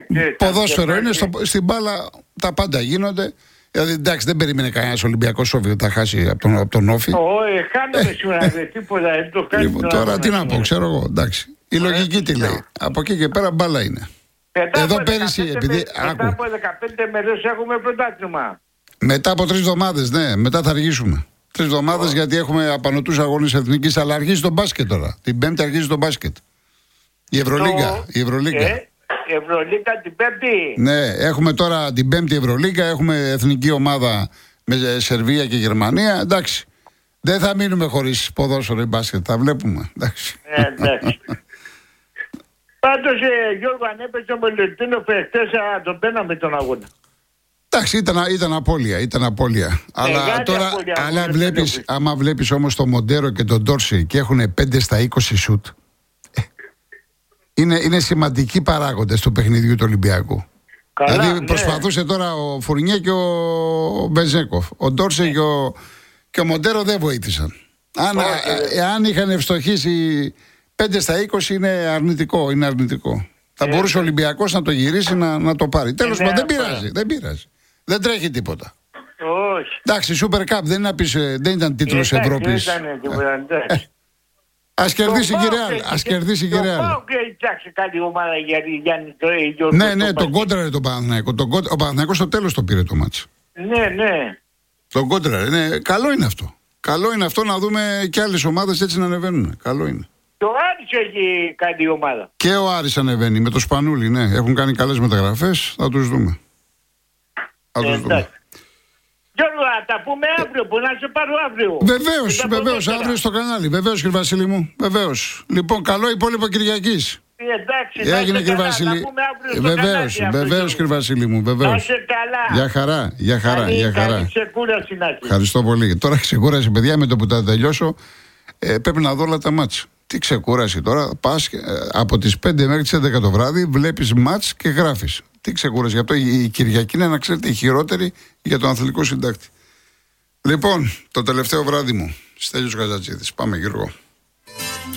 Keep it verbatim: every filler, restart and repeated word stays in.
ποδόσφαιρο είναι, στο, στην μπάλα τα πάντα γίνονται. Δηλαδή εντάξει, δεν περίμενε κανένα Ολυμπιακό Σόφι ότι θα χάσει από τον, από τον Όφη. Όχι, χάνουμε σήμερα τίποτα. Δεν το κάνει. Λοιπόν, τώρα τι να πω, ξέρω εγώ. Εντάξει. Η λογική τι λέει. Από εκεί και πέρα μπάλα είναι. Μετά Εδώ από πέρυσι, δεκαπέντε, επειδή. μετά Άκου. από δεκαπέντε μέρες έχουμε πρωτάθλημα. Μετά από τρεις εβδομάδες, ναι, μετά θα αργήσουμε. Τρεις εβδομάδες, γιατί έχουμε απανωτούς αγώνες εθνικής, αλλά αρχίζει το μπάσκετ τώρα. Την Πέμπτη αρχίζει το μπάσκετ. Η Ευρωλίγκα. Το... Η Ευρωλίγκα. Ε, Ευρωλίγκα την Πέμπτη. Ναι, έχουμε τώρα την Πέμπτη Ευρωλίγκα, έχουμε εθνική ομάδα με Σερβία και Γερμανία. Εντάξει. Δεν θα μείνουμε χωρίς ποδόσφαιρο ή μπάσκετ, θα βλέπουμε. Εντάξει. Ε, εντάξει. Πάντως, ε, Γιώργο, αν έπαιζε ο Μελετίνοφ εχθές, τον παίρναμε τον αγώνα. Εντάξει, ήταν, ήταν απώλεια, ήταν απώλεια. Αλλά τώρα, απώλεια, αλλά απώλεια, βλέπεις, απώλεια. άμα βλέπεις όμως τον Μοντέρο και τον Ντόρση και έχουν πέντε στα είκοσι σουτ, είναι, είναι σημαντικοί παράγοντες του παιχνιδιού του Ολυμπιακού. Καλά, δηλαδή ναι. προσπαθούσε τώρα ο Φουρνιέ και ο Μπεζέκοφ. Ο Ντόρση ναι. και, ο, και ο Μοντέρο δεν βοήθησαν. Αν, Όχι, α, αν είχαν ευστοχήσει πέντε στα είκοσι είναι αρνητικό. Είναι αρνητικό. Θα Ε, μπορούσε ο Ολυμπιακός να το γυρίσει να, να το πάρει. Τέλος ναι, πάντων, δεν ναι. πειράζει, δεν πειράζει. Δεν τρέχει τίποτα. Όχι. Εντάξει, Super Cup δεν, να πεις, ε, δεν ήταν τίτλος Εντάξει, Ευρώπης. δεν ήταν τίποτα, εντάξει. Ας κερδίσει Το και η Πάοκ Real. έχει- Ας κερδίσει και η Το Real. Πάοκ έχει φτιάξει καλή ομάδα για Γιάννη το Γιώργο. Ναι, ναι, το τον Πάοκ. κόντραρε τον Παναθηναϊκό. Τον κόντρα- Ο Παναθηναϊκός στο τέλος το πήρε το μάτς. Ναι, ναι. Τον κόντραρε. Ναι, καλό είναι αυτό. Καλό είναι αυτό να δούμε και άλλες ομάδες έτσι να ανεβαίνουν. Καλό είναι. Το Άρης έχει καλή ομάδα. Και ο Άρης ανεβαίνει με το Σπανούλι, ναι. Έχουν κάνει καλές μεταγραφές. Θα τους δούμε. Θα τους Ε, δούμε. εντάξει. Γιώργο, θα τα πούμε αύριο, που να σε πάρω αύριο. Βεβαίως, Και τα βεβαίως, ποδόσφαιρα. αύριο στο κανάλι. Βεβαίως, κύριε Βασίλη μου. Βεβαίως. Λοιπόν, καλό υπόλοιπο Κυριακής. Ε, Εντάξει, να Έγινε, είστε κύριε καλά, Βασίλη. θα πούμε αύριο στο Βεβαίως, κανάλι αύριο, βεβαίως, Γιώργο. κύριε Βασίλη μου. Να Βεβαίως. είστε καλά. Για χαρά, για χαρά, Καλή- για χαρά. καλή ξεκούραση να έχεις. Ευχαριστώ πολύ. Τώρα ξεκούραση, παιδιά, με το που τα τελειώσω. Ε, πρέπει να δω όλα τα μάτς. Τι ξεκούραση τώρα. Πας ε, από τις πέντε μέχρι τις έντεκα το βράδυ, βλέπεις μάτς και γράφεις. Τι ξεκούραση. Γι' αυτό η, η Κυριακή είναι, να ξέρετε, η χειρότερη για τον αθλητικό συντάκτη. Λοιπόν, το τελευταίο βράδυ μου. Στέλιος Καζατζίδης. Πάμε, Γιώργο.